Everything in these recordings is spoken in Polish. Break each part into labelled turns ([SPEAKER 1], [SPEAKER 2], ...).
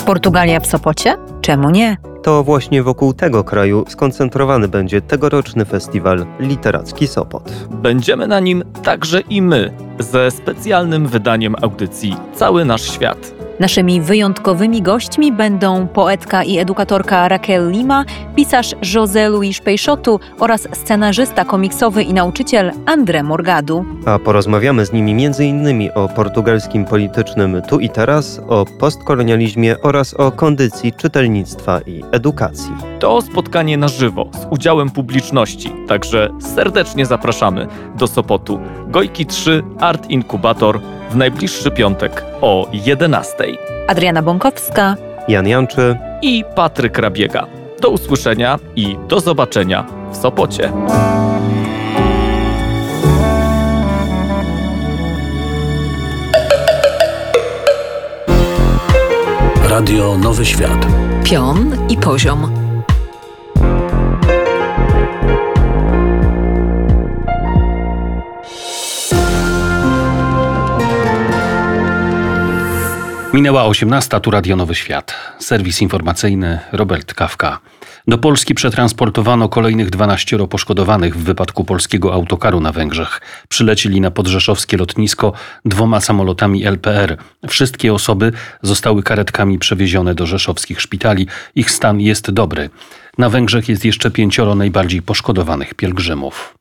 [SPEAKER 1] Portugalia w Sopocie? Czemu nie?
[SPEAKER 2] To właśnie wokół tego kraju skoncentrowany będzie tegoroczny festiwal Literacki Sopot.
[SPEAKER 3] Będziemy na nim także i my, ze specjalnym wydaniem audycji Cały Nasz Świat.
[SPEAKER 1] Naszymi wyjątkowymi gośćmi będą poetka i edukatorka Raquel Lima, pisarz José Luis Peixoto oraz scenarzysta komiksowy i nauczyciel André Morgado.
[SPEAKER 2] A porozmawiamy z nimi m.in. o portugalskim politycznym tu i teraz, o postkolonializmie oraz o kondycji czytelnictwa i edukacji.
[SPEAKER 3] To spotkanie na żywo z udziałem publiczności, także serdecznie zapraszamy do Sopotu. Gojki 3 Art Inkubator w najbliższy piątek o 11:00.
[SPEAKER 1] Adriana Bąkowska,
[SPEAKER 2] Jan Janczy
[SPEAKER 3] i Patryk Rabiega. Do usłyszenia i do zobaczenia w Sopocie.
[SPEAKER 4] Radio Nowy Świat.
[SPEAKER 5] Pion i poziom.
[SPEAKER 4] Minęła 18:00, tu Radio Nowy Świat. Serwis informacyjny Robert Kawka. Do Polski przetransportowano kolejnych 12 poszkodowanych w wypadku polskiego autokaru na Węgrzech. Przylecieli na podrzeszowskie lotnisko 2 samolotami LPR. Wszystkie osoby zostały karetkami przewiezione do rzeszowskich szpitali. Ich stan jest dobry. Na Węgrzech jest jeszcze 5 najbardziej poszkodowanych pielgrzymów.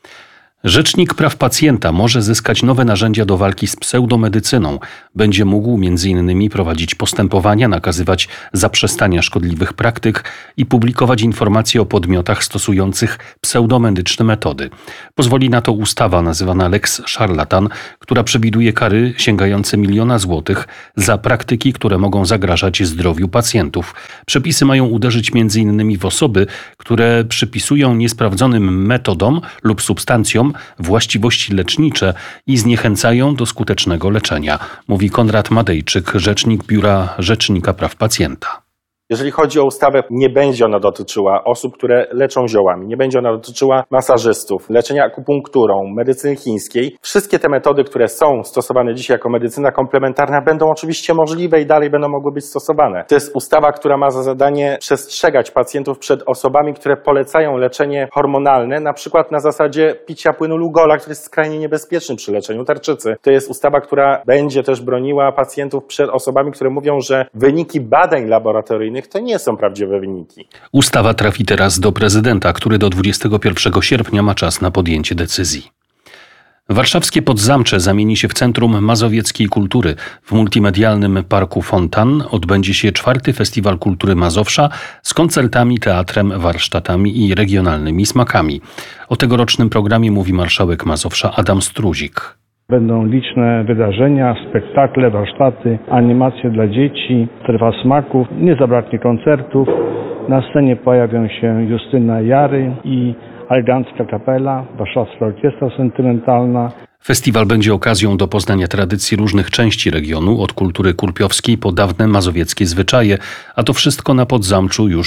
[SPEAKER 4] Rzecznik Praw Pacjenta może zyskać nowe narzędzia do walki z pseudomedycyną. Będzie mógł m.in. prowadzić postępowania, nakazywać zaprzestania szkodliwych praktyk i publikować informacje o podmiotach stosujących pseudomedyczne metody. Pozwoli na to ustawa nazywana Lex Szarlatan, która przewiduje kary sięgające 1 000 000 złotych za praktyki, które mogą zagrażać zdrowiu pacjentów. Przepisy mają uderzyć m.in. w osoby, które przypisują niesprawdzonym metodom lub substancjom właściwości lecznicze i zniechęcają do skutecznego leczenia, mówi Konrad Madejczyk, rzecznik Biura Rzecznika Praw Pacjenta.
[SPEAKER 6] Jeżeli chodzi o ustawę, nie będzie ona dotyczyła osób, które leczą ziołami, nie będzie ona dotyczyła masażystów, leczenia akupunkturą, medycyny chińskiej. Wszystkie te metody, które są stosowane dzisiaj jako medycyna komplementarna, będą oczywiście możliwe i dalej będą mogły być stosowane. To jest ustawa, która ma za zadanie przestrzegać pacjentów przed osobami, które polecają leczenie hormonalne, na przykład na zasadzie picia płynu Lugola, który jest skrajnie niebezpieczny przy leczeniu tarczycy. To jest ustawa, która będzie też broniła pacjentów przed osobami, które mówią, że wyniki badań laboratoryjnych to nie są prawdziwe wyniki.
[SPEAKER 4] Ustawa trafi teraz do prezydenta, który do 21 sierpnia ma czas na podjęcie decyzji. Warszawskie Podzamcze zamieni się w Centrum Mazowieckiej Kultury. W multimedialnym Parku Fontan odbędzie się 4. Festiwal Kultury Mazowsza z koncertami, teatrem, warsztatami i regionalnymi smakami. O tegorocznym programie mówi marszałek Mazowsza Adam Struzik.
[SPEAKER 7] Będą liczne wydarzenia, spektakle, warsztaty, animacje dla dzieci, strefa smaków, nie zabraknie koncertów. Na scenie pojawią się Justyna Jary i Elegancka Kapela, Warszawska Orkiestra Sentymentalna. Festiwal będzie okazją do poznania tradycji różnych części regionu, od kultury kurpiowskiej po dawne mazowieckie zwyczaje, a to wszystko na Podzamczu już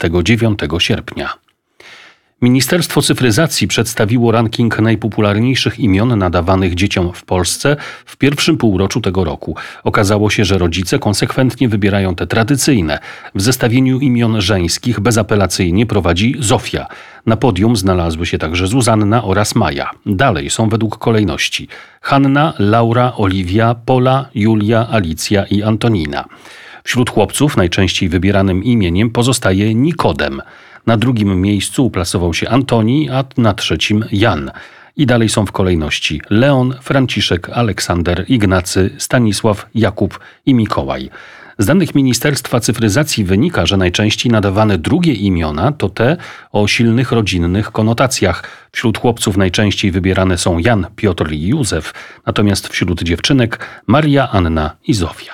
[SPEAKER 7] 29 sierpnia. Ministerstwo Cyfryzacji przedstawiło ranking najpopularniejszych imion nadawanych dzieciom w Polsce w pierwszym półroczu tego roku. Okazało się, że rodzice konsekwentnie wybierają te tradycyjne. W zestawieniu imion żeńskich bezapelacyjnie prowadzi Zofia. Na podium znalazły się także Zuzanna oraz Maja. Dalej są według kolejności Hanna, Laura, Oliwia, Pola, Julia, Alicja i Antonina. Wśród chłopców najczęściej wybieranym imieniem pozostaje Nikodem. Na drugim miejscu uplasował się Antoni, a na trzecim Jan. I dalej są w kolejności Leon, Franciszek, Aleksander, Ignacy, Stanisław, Jakub i Mikołaj. Z danych Ministerstwa Cyfryzacji wynika, że najczęściej nadawane drugie imiona to te o silnych rodzinnych konotacjach. Wśród chłopców najczęściej wybierane są Jan, Piotr i Józef, natomiast wśród dziewczynek Maria, Anna i Zofia.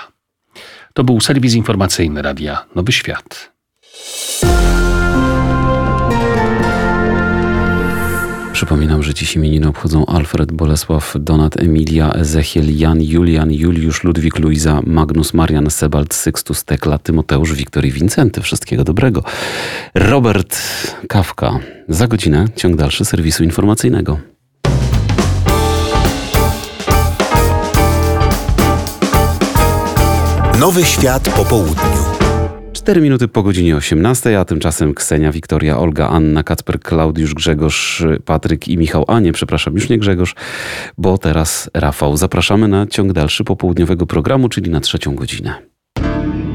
[SPEAKER 7] To był serwis informacyjny Radia Nowy Świat.
[SPEAKER 8] Przypominam, że dziś imieniny obchodzą Alfred, Bolesław, Donat, Emilia, Ezechiel, Jan, Julian, Juliusz, Ludwik, Luiza, Magnus, Marian, Sebald, Sykstus, Tekla, Tymoteusz, Wiktor i Wincenty. Wszystkiego dobrego. Robert Kawka. Za godzinę ciąg dalszy serwisu informacyjnego.
[SPEAKER 9] Nowy Świat po południu.
[SPEAKER 8] 4 minuty po godzinie 18, a tymczasem Ksenia, Wiktoria, Olga, Anna, Kacper, Klaudiusz, Grzegorz, Patryk i Michał. A nie, przepraszam, już nie Grzegorz, bo teraz Rafał. Zapraszamy na ciąg dalszy popołudniowego programu, czyli na 3. godzinę.